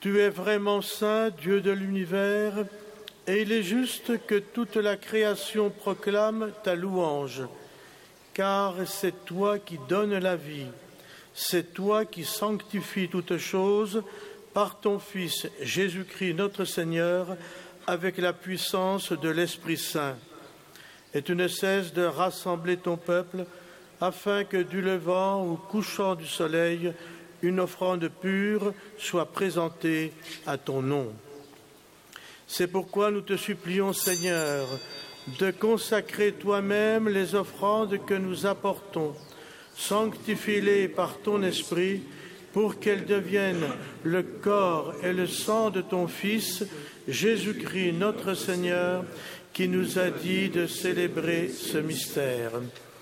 Tu es vraiment saint, Dieu de l'univers, et il est juste que toute la création proclame ta louange, car c'est toi qui donnes la vie, c'est toi qui sanctifies toutes choses par ton Fils Jésus-Christ notre Seigneur, avec la puissance de l'Esprit Saint. Et tu ne cesses de rassembler ton peuple, afin que du levant ou couchant du soleil, une offrande pure soit présentée à ton nom. C'est pourquoi nous te supplions, Seigneur, de consacrer toi-même les offrandes que nous apportons. Sanctifie-les par ton Esprit, pour qu'elles deviennent le corps et le sang de ton Fils, Jésus-Christ notre Seigneur, qui nous a dit de célébrer ce mystère.